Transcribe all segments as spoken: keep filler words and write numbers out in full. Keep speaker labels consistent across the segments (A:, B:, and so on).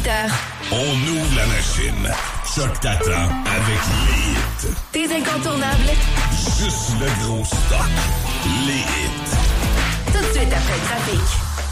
A: heures.
B: On ouvre la machine. Choc t'attend avec les hits.
A: Tes incontournables.
B: Juste le gros stock. Les hits.
A: Tout de suite après le trafic.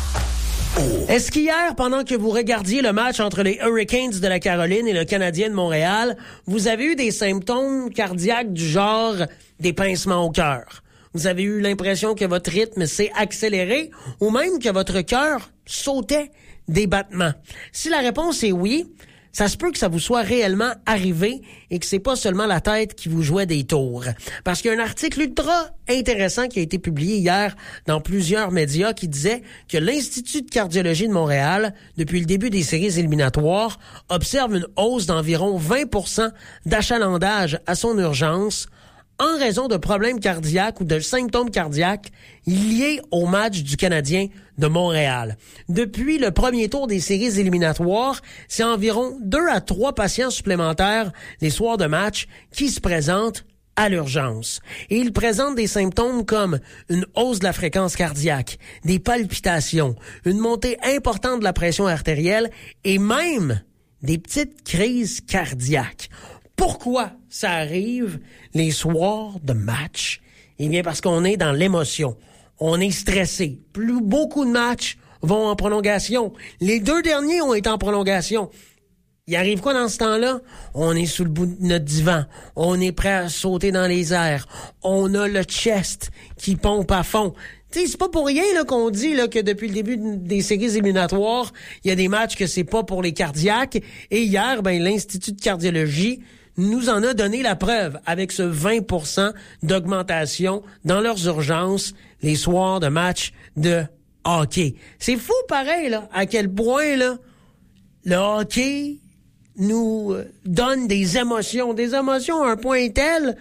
C: Oh. Est-ce qu'hier, pendant que vous regardiez le match entre les Hurricanes de la Caroline et le Canadien de Montréal, vous avez eu des symptômes cardiaques du genre des pincements au cœur? Vous avez eu l'impression que votre rythme s'est accéléré ou même que votre cœur sautait des battements? Si la réponse est oui, ça se peut que ça vous soit réellement arrivé et que c'est pas seulement la tête qui vous jouait des tours. Parce qu'il y a un article ultra intéressant qui a été publié hier dans plusieurs médias qui disait que l'Institut de cardiologie de Montréal, depuis le début des séries éliminatoires, observe une hausse d'environ vingt pour cent d'achalandage à son urgence en raison de problèmes cardiaques ou de symptômes cardiaques liés au match du Canadien de Montréal. Depuis le premier tour des séries éliminatoires, c'est environ deux à trois patients supplémentaires les soirs de match qui se présentent à l'urgence. Et ils présentent des symptômes comme une hausse de la fréquence cardiaque, des palpitations, une montée importante de la pression artérielle et même des petites crises cardiaques. Pourquoi ça arrive les soirs de match? Eh bien, parce qu'on est dans l'émotion. On est stressé. Plus beaucoup de matchs vont en prolongation. Les deux derniers ont été en prolongation. Il arrive quoi dans ce temps-là? On est sous le bout de notre divan. On est prêt à sauter dans les airs. On a le chest qui pompe à fond. Tu sais, c'est pas pour rien là qu'on dit là que depuis le début des séries éliminatoires, il y a des matchs que c'est pas pour les cardiaques. Et hier, ben l'Institut de cardiologie nous en a donné la preuve avec ce vingt pour cent d'augmentation dans leurs urgences les soirs de matchs de hockey. C'est fou pareil là, à quel point là le hockey nous donne des émotions, des émotions à un point tel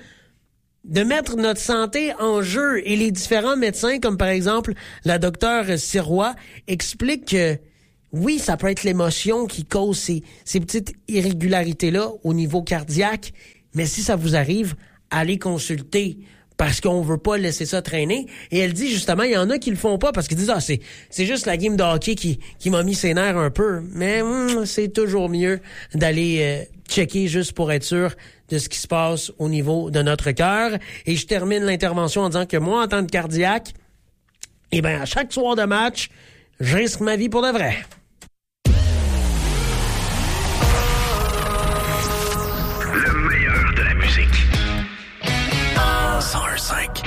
C: de mettre notre santé en jeu. Et les différents médecins, comme par exemple la docteure Sirois, expliquent que oui, ça peut être l'émotion qui cause ces, ces petites irrégularités-là au niveau cardiaque, mais si ça vous arrive, allez consulter parce qu'on veut pas laisser ça traîner. Et elle dit justement, il y en a qui le font pas parce qu'ils disent « Ah, c'est, c'est juste la game de hockey qui, qui m'a mis ses nerfs un peu. » Mais hum, c'est toujours mieux d'aller euh, checker juste pour être sûr de ce qui se passe au niveau de notre cœur. Et je termine l'intervention en disant que moi, en tant que cardiaque, eh ben à chaque soir de match, je risque ma vie pour de vrai.
B: Le meilleur de la musique. cent un virgule cinq